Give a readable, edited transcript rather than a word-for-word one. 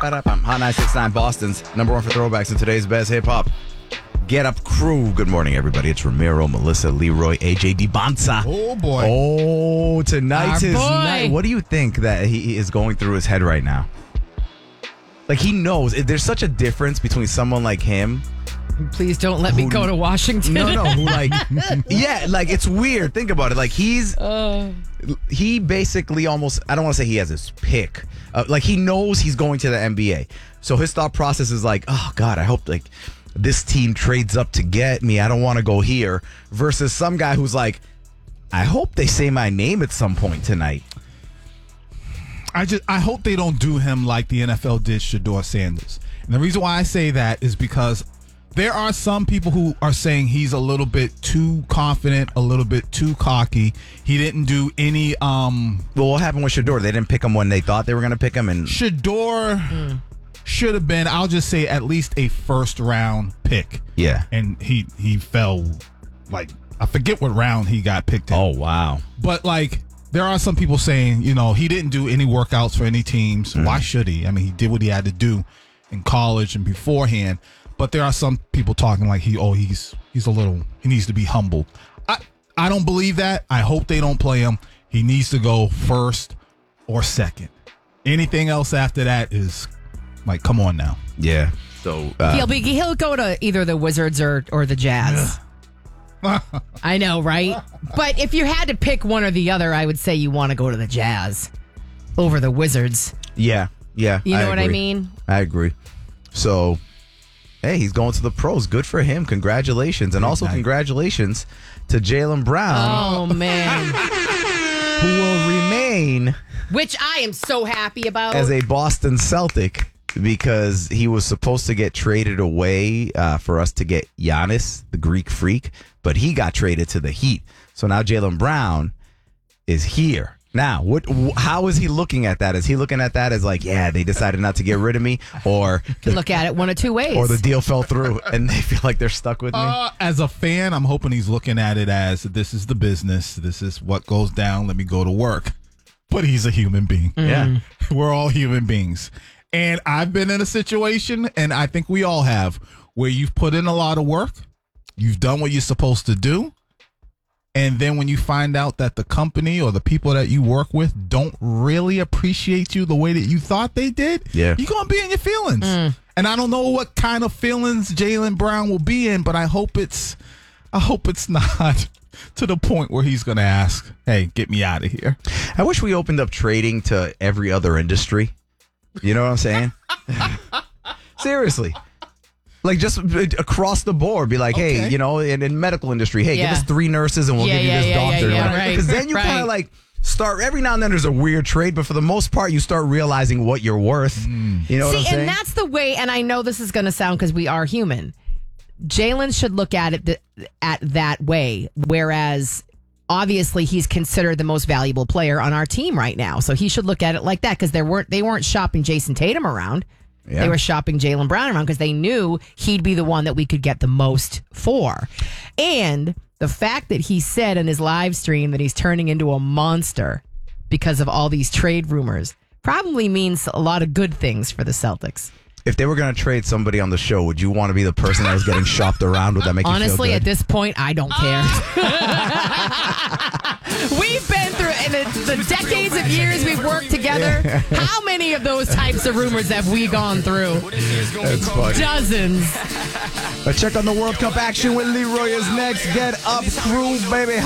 Hot 969 Boston's number one for throwbacks in today's best hip hop. Get Up Crew. Good morning, everybody. It's Ramiro, Melissa, Leroy, AJ DiBanza. Oh, boy. Oh, tonight's his boy. night. What do you think that he is going through his head right now? Like, he knows. There's such a difference between someone like him. Please don't let me go to Washington. No, who like, yeah, like, it's weird. Think about it. Like, he basically almost, I don't want to say he has his pick. Like, he knows he's going to the NBA. So his thought process is like, oh, God, I hope, like, this team trades up to get me. I don't want to go here. Versus some guy who's like, I hope they say my name at some point tonight. I hope they don't do him like the NFL did Shedeur Sanders. And the reason why I say that is because there are some people who are saying he's a little bit too confident, a little bit too cocky. He didn't do any Well, what happened with Shedeur? They didn't pick him when they thought they were going to pick him, and Shedeur should have been, I'll just say, at least a first round pick. Yeah. And he fell, like, I forget what round he got picked in. Oh, wow. But, like, there are some people saying, you know, he didn't do any workouts for any teams. Why should he? I mean, he did what he had to do in college and beforehand. But there are some people talking like he's a little, he needs to be humbled. I don't believe that. I hope they don't play him. He needs to go first or second. Anything else after that is like, come on now. Yeah. So He'll go to either the Wizards or the Jazz. I know, right? But if you had to pick one or the other, I would say you want to go to the Jazz over the Wizards. Yeah. You know what I agree. mean? I agree. So, hey, he's going to the pros. Good for him. Congratulations. And also congratulations to Jaylen Brown. Oh, man. Who will remain Which I am so happy about. as a Boston Celtic because he was supposed to get traded away for us to get Giannis, the Greek freak, but he got traded to the Heat. So now Jaylen Brown is here. Now, how is he looking at that? Is he looking at that as like, yeah, they decided not to get rid of me, or Could look at it one of two ways. or the deal fell through and they feel like they're stuck with me? As a fan, I'm hoping he's looking at it as this is the business. This is what goes down. Let me go to work. But he's a human being. Yeah. We're all human beings. And I've been in a situation, and I think we all have, where you've put in a lot of work. You've done what you're supposed to do. And then when you find out that the company or the people that you work with don't really appreciate you the way that you thought they did, Yeah. you're going to be in your feelings. And I don't know what kind of feelings Jaylen Brown will be in, but I hope it's not to the point where he's going to ask, hey, get me out of here. I wish we opened up trading to every other industry. You know what I'm saying? Seriously. Like, just across the board, be like, hey, you know, in medical industry, hey, give us 3 nurses and we'll give you this doctor. Because then you kind of like start, every now and then there's a weird trade, but for the most part, you start realizing what you're worth. You know what I'm saying? And that's the way, and I know this is going to sound because we are human. Jaylen should look at it at that way, whereas obviously he's considered the most valuable player on our team right now. So he should look at it like that because they weren't shopping Jason Tatum around. Yeah. They were shopping Jaylen Brown around because they knew he'd be the one that we could get the most for. And the fact that he said in his live stream that he's turning into a monster because of all these trade rumors probably means a lot of good things for the Celtics. If they were going to trade somebody on the show, would you want to be the person that was getting shopped around? Would that make you feel good? Honestly, at this point, I don't care. We've been through, in the decades of years we've worked together, how many of those types of rumors have we gone through? That's funny. Dozens. Check on the World Cup action with Leroy is next. Get Up Crew, baby.